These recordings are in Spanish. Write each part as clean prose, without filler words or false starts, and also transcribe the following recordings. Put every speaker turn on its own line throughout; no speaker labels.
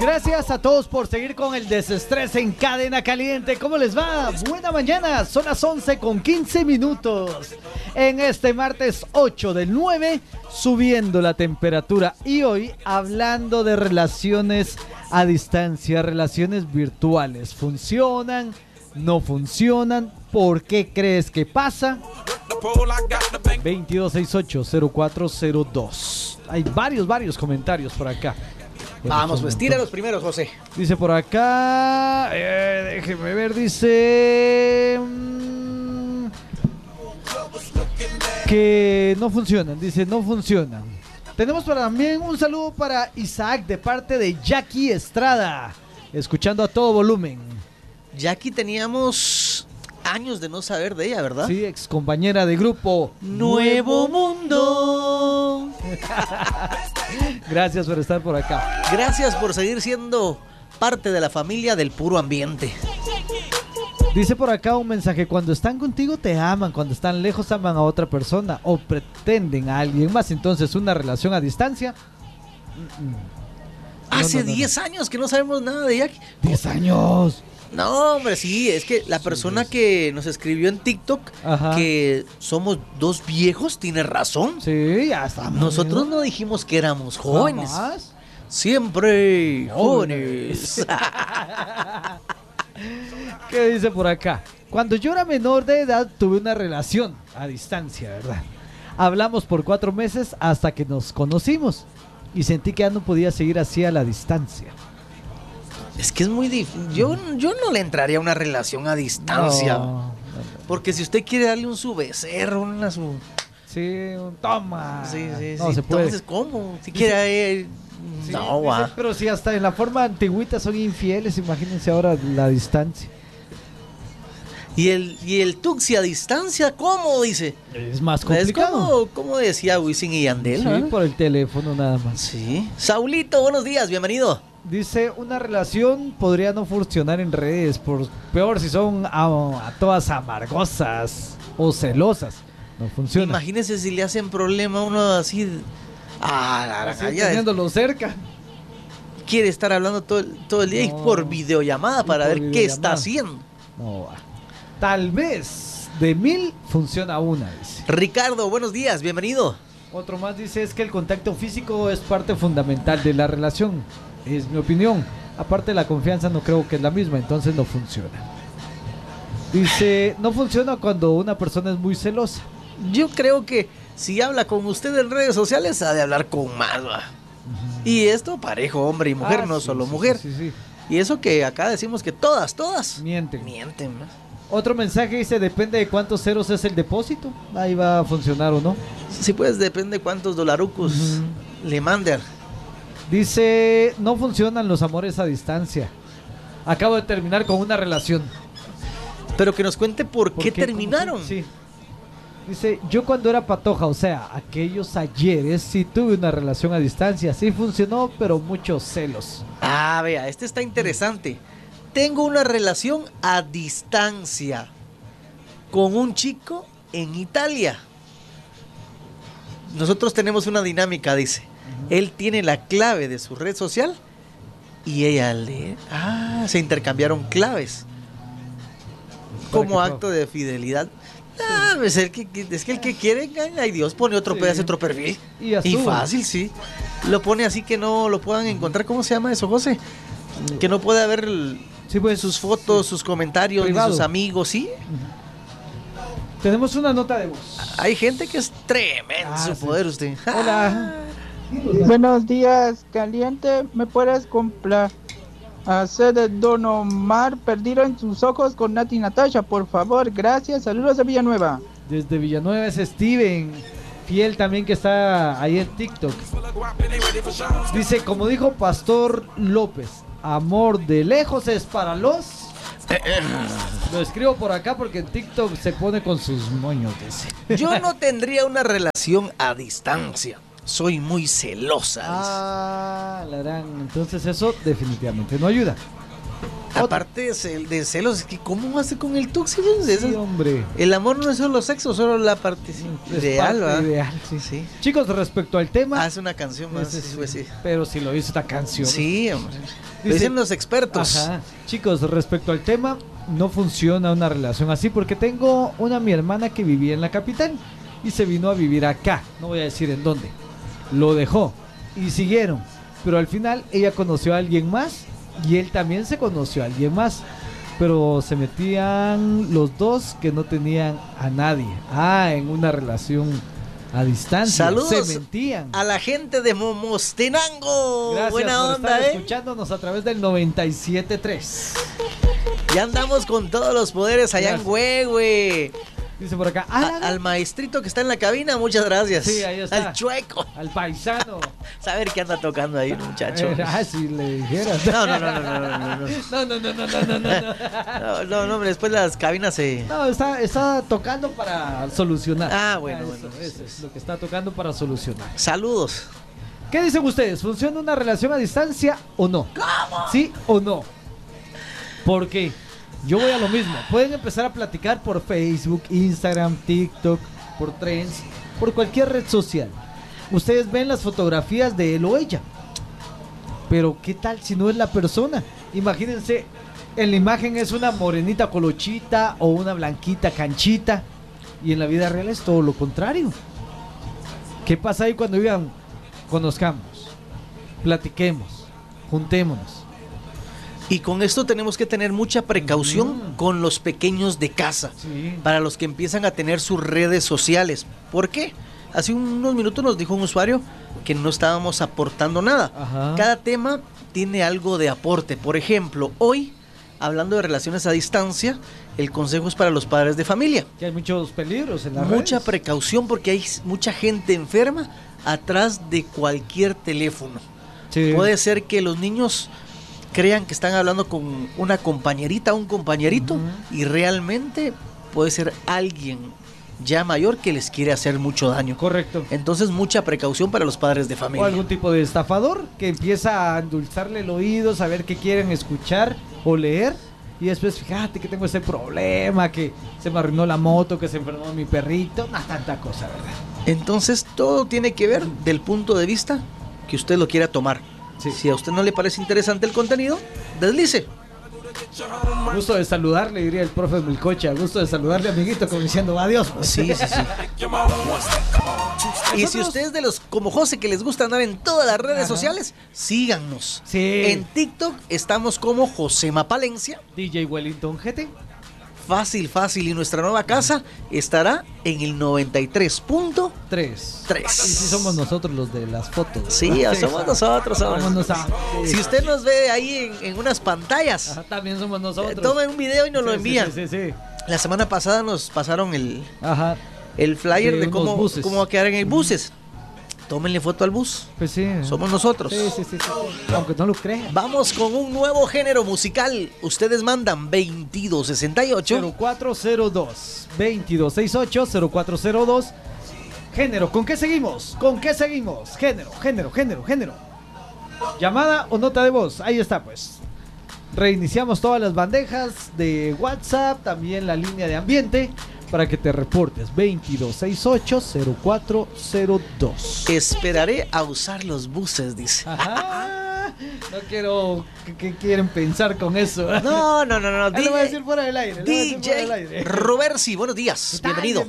Gracias a todos por seguir con el desestrés en Cadena Caliente. ¿Cómo les va? Buena mañana, son las 11:15 en este martes 8 del 9, subiendo la temperatura. Y hoy hablando de relaciones a distancia, relaciones virtuales. ¿Funcionan? ¿No funcionan? ¿Por qué crees que pasa? 2268-0402. Hay varios comentarios por acá.
Vamos, pues tira los primeros, José.
Dice por acá, déjeme ver, dice que no funcionan, no funcionan. Tenemos también un saludo para Isaac de parte de Jackie Estrada, escuchando a todo volumen.
Jackie, teníamos años de no saber de ella, ¿verdad?
Sí, ex compañera de grupo
Nuevo Mundo.
Gracias por estar por acá.
Gracias por seguir siendo parte de la familia del puro ambiente.
Dice por acá un mensaje: cuando están contigo te aman, cuando están lejos aman a otra persona o pretenden a alguien más. Entonces, una relación a distancia.
Hace 10 años que no sabemos nada de Jackie.
10 años.
No, hombre, sí, es que la persona que nos escribió en TikTok, ajá, que somos dos viejos, tiene razón.
Sí, ya estamos.
Nosotros no dijimos que éramos jóvenes. ¿Jamás? Siempre jóvenes.
¿Qué dice por acá? Cuando yo era menor de edad tuve una relación a distancia, ¿verdad? Hablamos por 4 meses hasta que nos conocimos y sentí que ya no podía seguir así a la distancia.
Es que es muy difícil. Yo no le entraría a una relación a distancia. No. Porque si usted quiere darle un su becerro, su...
Sí, un toma.
Sí,
no
sí.
Se puede.
Entonces, ¿cómo? Si quiere...
Sí,
no, va.
Pero si hasta en la forma antigüita son infieles, imagínense ahora la distancia.
¿Y el tuxi a distancia cómo? Dice.
Es más complicado.
Es como decía Wisin y Yandel.
Sí, ¿no? Por el teléfono nada más.
Sí. Saulito, buenos días, bienvenido.
Dice, una relación podría no funcionar en redes, peor si son a todas amargosas o celosas. No funciona.
Imagínese si le hacen problema a uno así.
Teniéndolo cerca.
Quiere estar hablando todo el día y por videollamada para ver qué está haciendo.
No va. Tal vez de 1000 funciona una, dice.
Ricardo, buenos días, bienvenido.
Otro más dice, es que el contacto físico es parte fundamental de la relación. Es mi opinión. Aparte, la confianza no creo que es la misma, entonces no funciona. Dice, no funciona cuando una persona es muy celosa.
Yo creo que si habla con usted en redes sociales, ha de hablar con más, ¿va? Uh-huh. Y esto parejo, hombre y mujer, no solo mujer.
Sí.
Y eso que acá decimos que todas
mienten.
¿No?
Otro mensaje dice, depende de cuántos ceros es el depósito. Ahí va a funcionar o no.
Sí, pues depende de cuántos dolarucos le manden.
Dice, no funcionan los amores a distancia. Acabo de terminar con una relación.
Pero que nos cuente por qué terminaron.
Sí. Dice, yo cuando era patoja, o sea, aquellos ayeres, sí tuve una relación a distancia. Sí funcionó, pero muchos celos.
Vea, este está interesante. Tengo una relación a distancia con un chico en Italia. Nosotros tenemos una dinámica, dice. Él tiene la clave de su red social y ella se intercambiaron claves como acto de fidelidad. Es que el que quiere engaña y Dios pone otro pedazo, otro perfil. Y fácil, sí. Lo pone así que no lo puedan encontrar. ¿Cómo se llama eso, José? Que no pueda ver sus fotos, sus comentarios, ni sus amigos, ¿sí?
Tenemos una nota de voz.
Hay gente que es tremendo su poder, usted.
Hola.
Buenos días, caliente. ¿Me puedes hacer de Don Omar perdido en sus ojos con Nati Natasha, por favor? Gracias. Saludos de Villanueva.
Desde Villanueva es Steven, fiel también, que está ahí en TikTok. Dice, como dijo Pastor López, amor de lejos es para los... Lo escribo por acá porque en TikTok se pone con sus moños, dice.
Yo no tendría una relación a distancia. Soy muy celosa.
Entonces eso definitivamente no ayuda.
Aparte de celos, es que ¿cómo hace con el tóxico?
Sí, hombre.
El amor no es solo sexo, solo la parte ideal, ¿verdad?
Ideal, sí. Chicos, respecto al tema...
Hace una canción más, sí.
Pero si lo hizo esta canción.
Sí, hombre. Lo dicen los expertos.
Ajá. Chicos, respecto al tema, no funciona una relación así porque tengo mi hermana que vivía en la capital y se vino a vivir acá. No voy a decir en dónde. Lo dejó y siguieron. Pero al final ella conoció a alguien más y él también se conoció a alguien más. Pero se metían los dos que no tenían a nadie. En una relación a distancia.
Saludos
se mentían
a la gente de Momostenango.
Gracias
Buena
por
onda,
estar escuchándonos a través del 97.3.
Ya andamos con todos los poderes allá en Huehue.
Dice por acá,
al maestrito que está en la cabina, muchas gracias.
Sí, ahí está.
Al chueco.
Al paisano.
Saber qué anda tocando ahí, muchacho.
Si le dijeras.
No, hombre, después las cabinas se...
No, está tocando para solucionar.
Bueno.
Eso es lo que está tocando para solucionar.
Saludos.
¿Qué dicen ustedes? ¿Funciona una relación a distancia o no?
¿Cómo?
¿Sí o no? Porque yo voy a lo mismo. Pueden empezar a platicar por Facebook, Instagram, TikTok, por Trends, por cualquier red social. Ustedes ven las fotografías de él o ella. Pero ¿qué tal si no es la persona? Imagínense, en la imagen es una morenita colochita o una blanquita canchita. Y en la vida real es todo lo contrario. ¿Qué pasa ahí cuando digan, conozcamos, platiquemos, juntémonos?
Y con esto tenemos que tener mucha precaución con los pequeños de casa, para los que empiezan a tener sus redes sociales. ¿Por qué? Hace unos minutos nos dijo un usuario que no estábamos aportando nada.
Ajá.
Cada tema tiene algo de aporte. Por ejemplo, hoy, hablando de relaciones a distancia, el consejo es para los padres de familia.
Que hay muchos peligros en la
Mucha precaución porque hay mucha gente enferma atrás de cualquier teléfono.
Sí.
Puede ser que los niños crean que están hablando con una compañerita o un compañerito y realmente puede ser alguien ya mayor que les quiere hacer mucho daño.
Correcto.
Entonces mucha precaución para los padres de familia.
O algún tipo de estafador que empieza a endulzarle el oído, saber qué quieren escuchar o leer y después fíjate que tengo ese problema, que se me arruinó la moto, que se enfermó mi perrito, tanta cosa, ¿verdad?
Entonces todo tiene que ver del punto de vista que usted lo quiera tomar.
Sí.
Si a usted no le parece interesante el contenido, deslice.
Gusto de saludarle, diría el profe Milcocha. Gusto de saludarle, amiguito, como diciendo adiós.
Sí. Y si usted es de los como José que les gusta andar en todas las redes sociales, síganos.
Sí.
En TikTok estamos como Josema Palencia.
DJ Wellington GT.
Fácil. Y nuestra nueva casa estará en el 93.3.
3. Y si somos nosotros los de las fotos.
Sí, somos nosotros. Si usted nos ve ahí en unas pantallas,
también somos nosotros.
Tomen un video y nos lo envían.
Sí.
La semana pasada nos pasaron el flyer de cómo va a quedar en el buses. Tómenle foto al bus.
Pues sí.
Somos nosotros.
Sí. Aunque no lo crean.
Vamos con un nuevo género musical. Ustedes mandan 2268
0402 2268 0402. Género, ¿con qué seguimos? Género. Llamada o nota de voz. Ahí está, pues. Reiniciamos todas las bandejas de WhatsApp, también la línea de ambiente para que te reportes. 2268-0402.
Esperaré a usar los buses, dice.
Ajá. No quiero... ¿Qué quieren pensar con eso?
No.
Lo voy a decir fuera del aire.
DJ Robersi, buenos días. Bienvenido.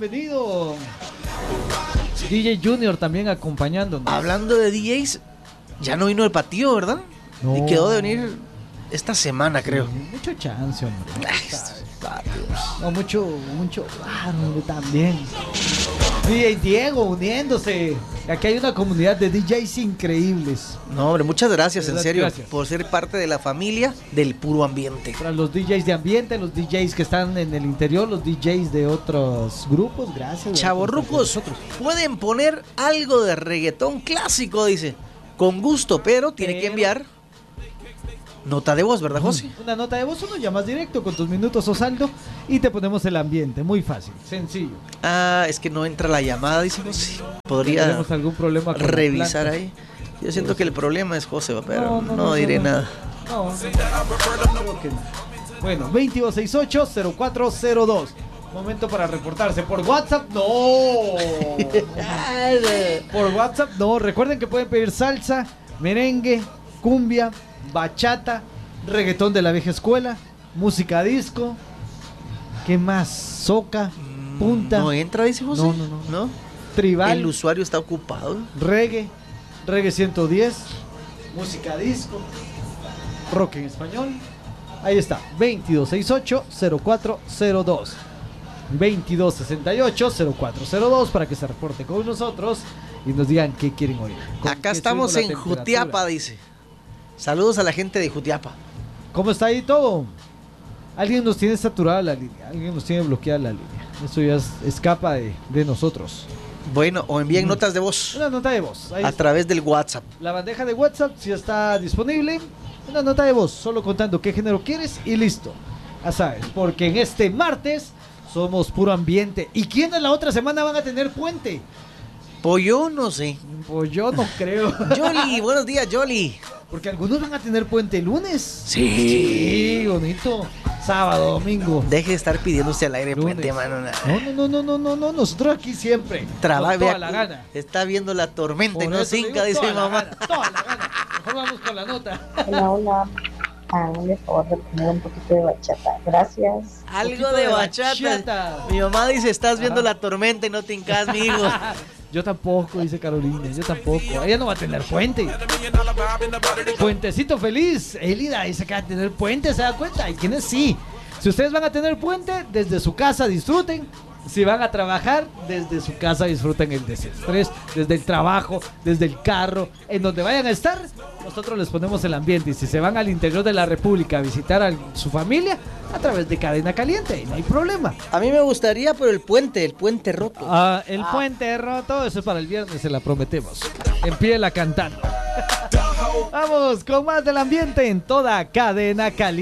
DJ Junior también acompañándonos.
Hablando de DJs, ya no vino el patio, ¿verdad?
No.
Y quedó de venir esta semana, creo.
Mucho chance, hombre.
Ay,
No, mucho hombre, también. DJ Diego uniéndose. Aquí hay una comunidad de DJs increíbles.
No, hombre, muchas gracias, en serio,
gracias
por ser parte de la familia del puro ambiente.
Para los DJs de ambiente, los DJs que están en el interior, los DJs de otros grupos, gracias.
Chavorrucos, pueden poner algo de reggaetón clásico, dice. Con gusto, pero tiene que enviar nota de voz, ¿verdad, José?
Una nota de voz, uno llamas directo con tus minutos o saldo y te ponemos el ambiente. Muy fácil, sencillo.
Es que no entra la llamada, dice José. Podría
¿Tenemos algún problema con
revisar ahí. Yo siento que el problema es José, pero no diré nada.
No, creo que no. Bueno, 2268-0402. Momento para reportarse. Por WhatsApp, no. Por WhatsApp, no. Recuerden que pueden pedir salsa, merengue, cumbia, bachata, reggaetón de la vieja escuela, música disco. ¿Qué más? Soca, punta.
¿No entra, dice José?
No. Tribal.
El usuario está ocupado.
Reggae 110, música disco, rock en español. Ahí está, 2268-0402. 2268-0402 para que se reporte con nosotros y nos digan qué quieren oír.
Acá estamos en Jutiapa, dice. Saludos a la gente de Jutiapa.
¿Cómo está ahí todo? Alguien nos tiene saturada la línea, alguien nos tiene bloqueada la línea. Eso ya escapa de nosotros.
Bueno, o envíen notas de voz.
Una nota de voz. Ahí
a
está.
Través del WhatsApp.
La bandeja de WhatsApp sí está disponible. Una nota de voz, solo contando qué género quieres y listo. Ya sabes, porque en este martes somos puro ambiente. ¿Y quiénes la otra semana van a tener puente?
Pues yo no sé.
Pues yo no creo.
Jolly, buenos días, Jolly.
Porque algunos van a tener puente el lunes.
Sí.
Bonito. Sábado, domingo.
Deje de estar pidiéndose al aire
Lunes.
puente, mano.
No. Nosotros aquí siempre.
Trabaja,
con toda la gana.
Está viendo la tormenta y
Por
no
eso
cinca,
digo,
dice
toda la
mamá.
gana, toda la gana. Mejor vamos con la nota.
Hola. Háganme el favor de poner un poquito de bachata. Gracias.
Algo de bachata. Mi mamá dice, estás viendo la tormenta y no te hincas, mi hijo.
Yo tampoco, dice Carolina, yo tampoco. Ella no va a tener puente. Puentecito feliz. Elida dice que va a tener puente, ¿se da cuenta? ¿Y quiénes sí? Si ustedes van a tener puente, desde su casa disfruten. Si van a trabajar, desde su casa disfruten el desestrés, desde el trabajo, desde el carro, en donde vayan a estar, nosotros les ponemos el ambiente. Y si se van al interior de la República a visitar a su familia, a través de Cadena Caliente, y no hay problema.
A mí me gustaría, pero el puente roto.
El puente roto, eso es para el viernes, se la prometemos. En pie la cantando. Vamos con más del ambiente en toda Cadena Caliente.